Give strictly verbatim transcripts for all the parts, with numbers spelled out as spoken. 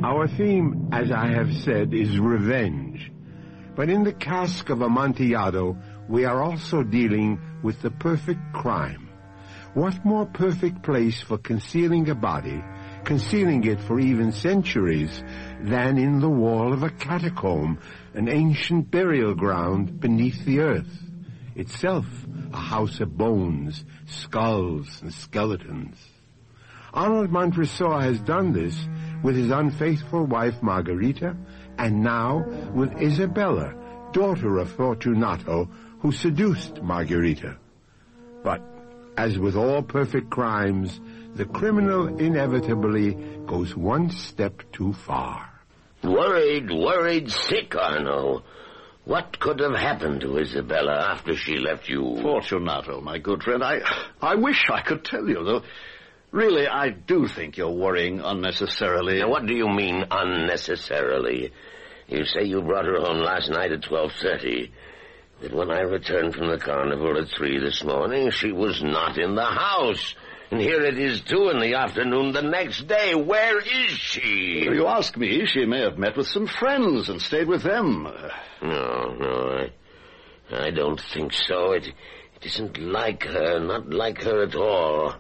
Our theme, as I have said, is revenge. But in the cask of Amontillado, we are also dealing with the perfect crime. What more perfect place for concealing a body, concealing it for even centuries, than in the wall of a catacomb, an ancient burial ground beneath the earth, itself a house of bones, skulls, and skeletons. Arnold Montresor has done this with his unfaithful wife Margarita, and now with Isabella, daughter of Fortunato, who seduced Margarita. But, as with all perfect crimes, the criminal inevitably goes one step too far. Worried, worried sick, Arno. What could have happened to Isabella after she left you? Fortunato, my good friend, I, I wish I could tell you, though. Really, I do think you're worrying unnecessarily. Now, what do you mean, unnecessarily? You say you brought her home last night at twelve thirty. But when I returned from the carnival at three this morning, she was not in the house. And here it is two in the afternoon the next day. Where is she? If you ask me, she may have met with some friends and stayed with them. No, no, I, I don't think so. It, it isn't like her, not like her at all.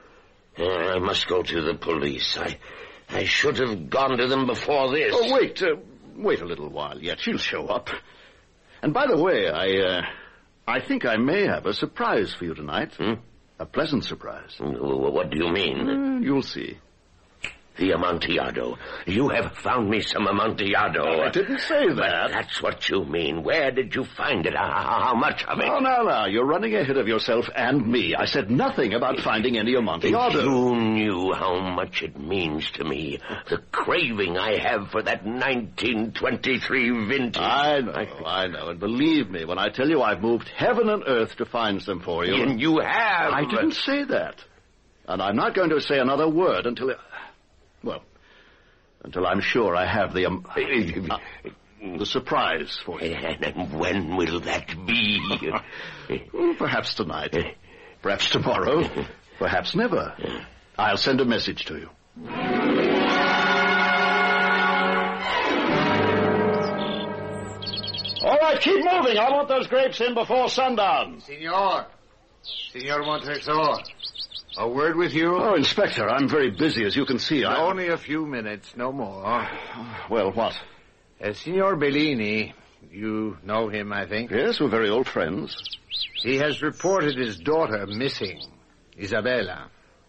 I must go to the police. I I should have gone to them before this. Oh, wait. Uh, wait a little while yet. She'll show up. And by the way, I uh, I think I may have a surprise for you tonight. Hmm? A pleasant surprise. What do you mean? Uh, you'll see. The Amontillado. You have found me some Amontillado. No, I didn't say that. But that's what you mean. Where did you find it? How, how much of it? Oh, now, now, you're running ahead of yourself and me. I said nothing about finding any Amontillado. If you knew how much it means to me, the craving I have for that nineteen twenty-three vintage. I know, I know, and believe me when I tell you I've moved heaven and earth to find some for you. And you have. I didn't say that. And I'm not going to say another word until... It, well, until I'm sure I have the... Um, uh, the surprise for you. And when will that be? Well, perhaps tonight. Perhaps tomorrow. Perhaps never. I'll send a message to you. All right, keep moving. I want those grapes in before sundown. Signor. Signor Montresor. A word with you? Oh, Inspector, I'm very busy, as you can see. I... Only a few minutes, no more. Well, what? Uh, Signor Bellini, you know him, I think? Yes, we're very old friends. He has reported his daughter missing, Isabella.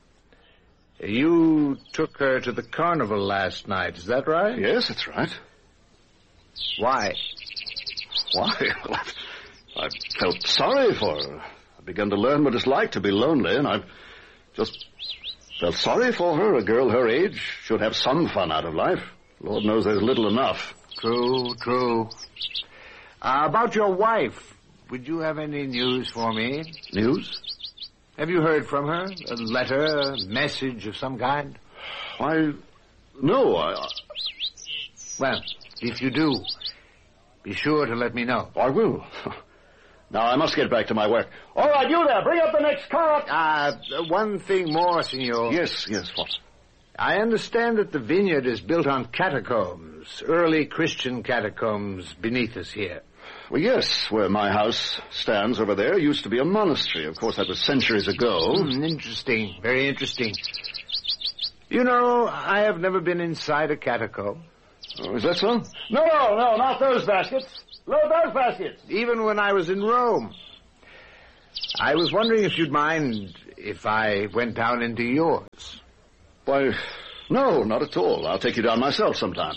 You took her to the carnival last night, is that right? Yes, that's right. Why? Why? Well, I, I felt sorry for her. I began to learn what it's like to be lonely, and I've just felt sorry for her. A girl her age should have some fun out of life. Lord knows there's little enough. True, true. Uh, about your wife, would you have any news for me? News? Have you heard from her? A letter, a message of some kind? Why, no, I... I... Well, if you do, be sure to let me know. I will. Now, I must get back to my work. All right, you there, bring up the next cart. Uh, one thing more, Signor. Yes, yes, what? I understand that the vineyard is built on catacombs, early Christian catacombs beneath us here. Well, yes, where my house stands over there used to be a monastery. Of course, that was centuries ago. Mm, interesting, very interesting. You know, I have never been inside a catacomb. Oh, is that so? No, no, no, not those baskets. Load those baskets. Even when I was in Rome. I was wondering if you'd mind if I went down into yours. Why, no, not at all. I'll take you down myself sometime.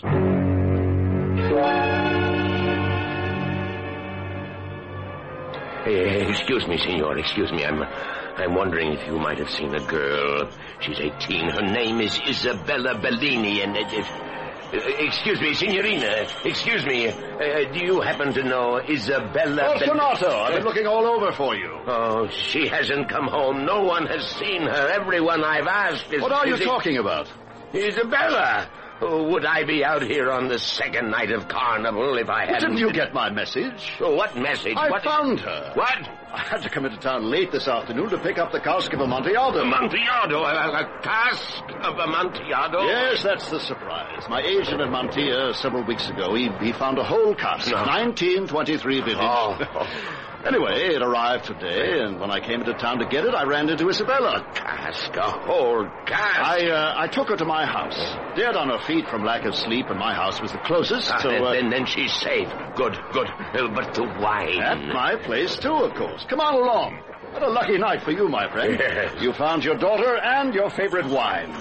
Hey, excuse me, Signor, excuse me. I'm I'm wondering if you might have seen a girl. She's eighteen. Her name is Isabella Bellini, and... Uh, uh, excuse me, Signorina, excuse me. Uh, do you happen to know Isabella... Fortunato, Be- I've been looking all over for you. Oh, she hasn't come home. No one has seen her. Everyone I've asked is... What are you is talking about? Isabella. Oh, would I be out here on the second night of Carnival if I hadn't... Didn't you get my message? Oh, what message? I what... found her. What? I had to come into town late this afternoon to pick up the cask of Amontillado. Amontillado? A, a cask of Amontillado? Yes, that's the surprise. My agent at Montilla several weeks ago, he, he found a whole cask. No. nineteen twenty-three vintage. Oh. Anyway, it arrived today, and when I came into town to get it, I ran into Isabella. A cask, a whole cask. I uh, I took her to my house. Dead on her feet from lack of sleep, and my house was the closest, Ah, so... then, Uh, then, then she's safe. Good, good. Uh, but the wine... At my place, too, of course. Come on along. What a lucky night for you, my friend. Yes. You found your daughter and your favorite wine.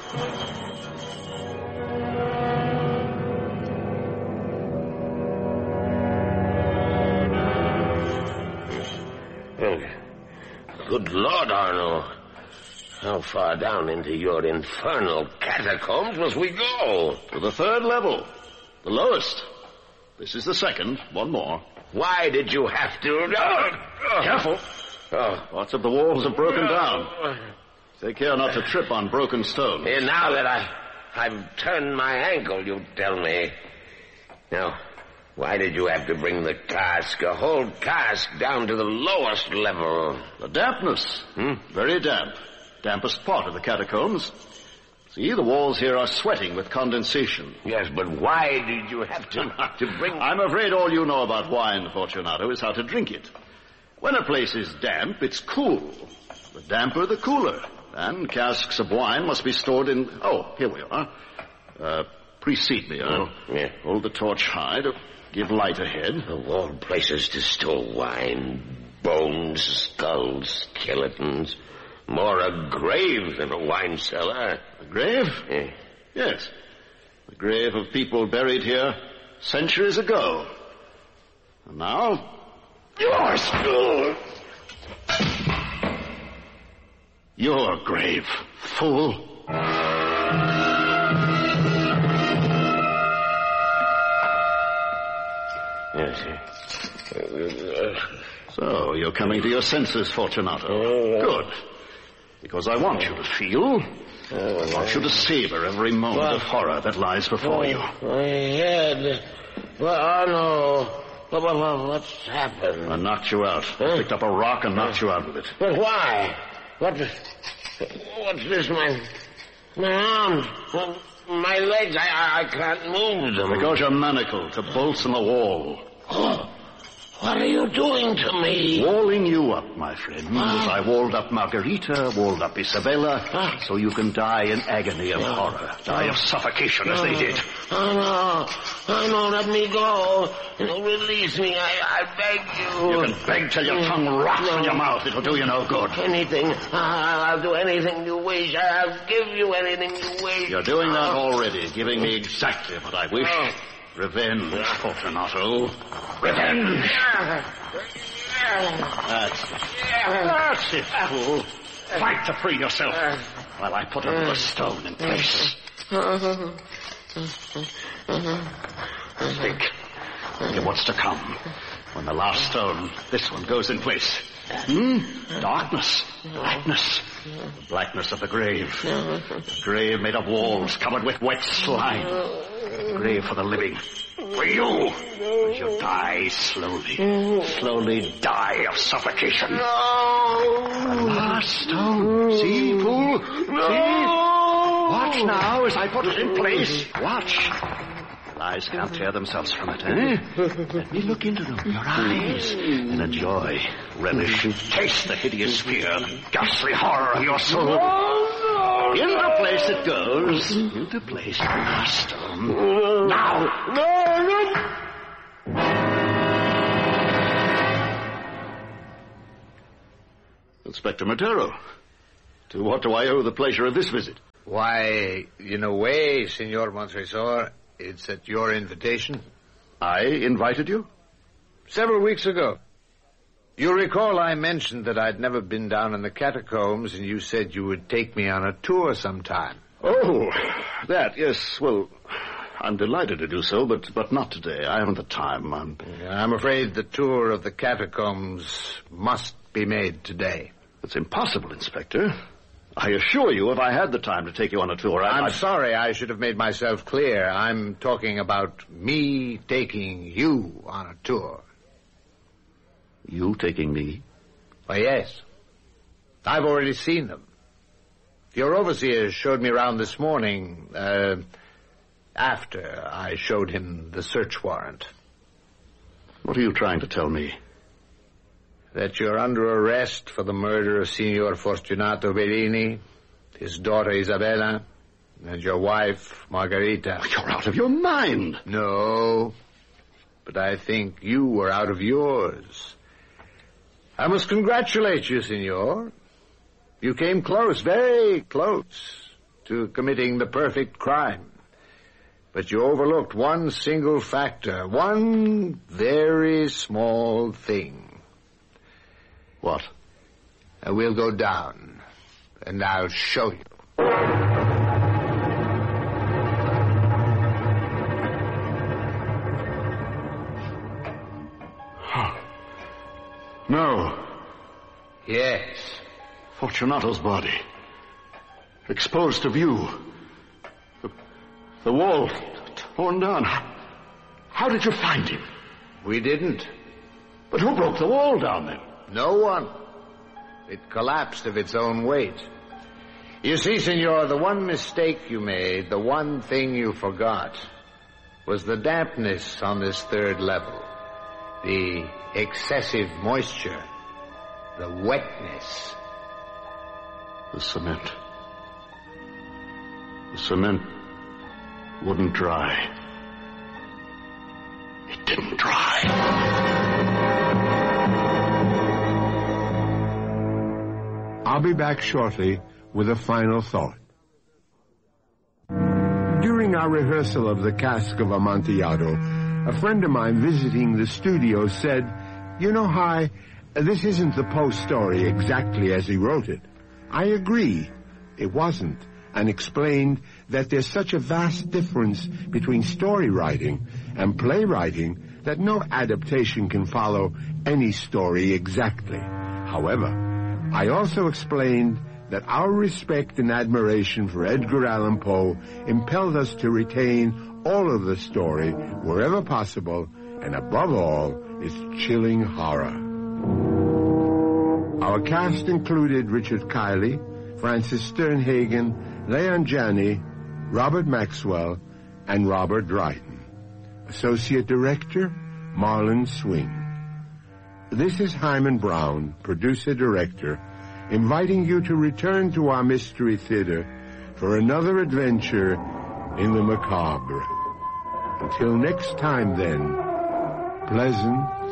Good Lord, Arno. How far down into your infernal catacombs must we go? To the third level. The lowest. This is the second. One more. Why did you have to... Oh, Careful. Oh. Parts of the walls have broken down. Take care not to trip on broken stone. Here, now that I, I've turned my ankle, you tell me. Now, why did you have to bring the cask, a whole cask, down to the lowest level? The dampness. Hmm? Very damp. Dampest part of the catacombs. See, the walls here are sweating with condensation. Yes, but why did you have to, to bring... I'm afraid all you know about wine, Fortunato, is how to drink it. When a place is damp, it's cool. The damper, the cooler. And casks of wine must be stored in... Oh, here we are. Uh, precede me, huh? Oh, yeah. Hold the torch high to give light ahead. Of all places to store wine, bones, skulls, skeletons. More a grave than a wine cellar. A grave? Yeah. Yes. The grave of people buried here centuries ago. And now... Yours! Your grave, fool. Yes. So, you're coming to your senses, Fortunato. Good. Because I want you to feel. I want you to savor every moment of horror that lies before you. My head. Well, oh, no. What, what, what's happened? I knocked you out. Huh? Picked up a rock and knocked you out with it. But why? What? What's this? My, my arms, my legs. I, I, I can't move them. Because you're manacled to bolts in the wall. Oh, what are you doing to me? Walling you up, my friend, Ah. as I walled up Margarita, walled up Isabella, Ah. so you can die in agony of horror, die of suffocation as they did. Oh, no. Oh, no, let me go. You release me, I, I beg you. You can beg till your tongue rots in your mouth. It'll do you no good. Anything. I'll, I'll do anything you wish. I'll give you anything you wish. You're doing that Oh. already, giving me exactly what I wish. Oh. Revenge, Fortunato. Revenge. That's it. That's it, fool. Fight to free yourself while I put another stone in place. Think. Think of what's to come. When the last stone, this one, goes in place. Hmm? Darkness. Blackness. The blackness of the grave. The grave made of walls covered with wet slime. The grave for the living. For you. As you die slowly. Slowly die of suffocation. No. The last stone. See, fool? See? Watch now as I put it in place. Watch. Eyes can't tear themselves from it, eh? Let me look into them, your eyes, and enjoy, relish, taste the hideous fear, the ghastly horror of your soul. Oh, no. Into place it goes. Into place the last stone. Now! No, no. Inspector Matero, to what do I owe the pleasure of this visit? Why, in a way, Senor Montresor, it's at your invitation. I invited you? Several weeks ago. You recall I mentioned that I'd never been down in the catacombs, and you said you would take me on a tour sometime. Oh, that, yes, well, I'm delighted to do so, but but not today. I haven't the time. I'm... I'm afraid the tour of the catacombs must be made today. It's impossible, Inspector. I assure you, if I had the time to take you on a tour, I, I'm I'd... sorry, I should have made myself clear. I'm talking about me taking you on a tour. You taking me? Why, yes. I've already seen them. Your overseer showed me around this morning, uh, after I showed him the search warrant. What are you trying to tell me? That you're under arrest for the murder of Signor Fortunato Bellini, his daughter Isabella, and your wife, Margarita. You're out of your mind. No, but I think you were out of yours. I must congratulate you, Signor. You came close, very close, to committing the perfect crime. But you overlooked one single factor, one very small thing. What? Uh, we'll go down, and I'll show you. No. Yes. Fortunato's body. Exposed to view. The, the wall torn down. How, how did you find him? We didn't. But who broke the wall down then? No one. It collapsed of its own weight. You see, Senor, the one mistake you made, the one thing you forgot, was the dampness on this third level. The excessive moisture. The wetness. The cement. The cement wouldn't dry. It didn't dry. I'll be back shortly with a final thought. During our rehearsal of The Cask of Amontillado, a friend of mine visiting the studio said, "You know, Hi, this isn't the Poe story exactly as he wrote it." I agree, it wasn't, and explained that there's such a vast difference between story writing and playwriting that no adaptation can follow any story exactly. However, I also explained that our respect and admiration for Edgar Allan Poe impelled us to retain all of the story wherever possible, and above all, its chilling horror. Our cast included Richard Kiley, Francis Sternhagen, Leon Janney, Robert Maxwell, and Robert Dryden. Associate Director, Marlon Swing. This is Hyman Brown, Producer-Director, inviting you to return to our Mystery Theater for another adventure in the macabre. Until next time, then, pleasant